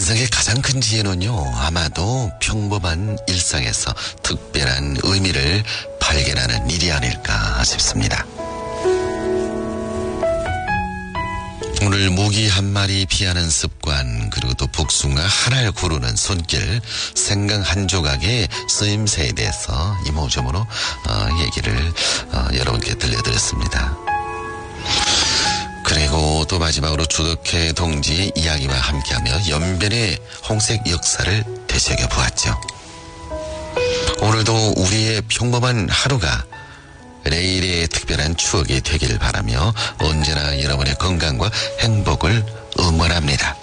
인생의 가장 큰 지혜는요, 아마도 평범한 일상에서 특별한 의미를 발견하는 일이 아닐까 싶습니다. 오늘 모기 한 마리 피하는 습관, 그리고 또 복숭아 하나를 고르는 손길, 생강 한 조각의 쓰임새에 대해서 이모저모로 얘기를 여러분께 들려드렸습니다. 그리고 또 마지막으로 주덕회 동지 이야기와 함께하며 연변의 홍색 역사를 되새겨보았죠. 오늘도 우리의 평범한 하루가 내일의 특별한 추억이 되길 바라며 언제나 여러분의 건강과 행복을 응원합니다.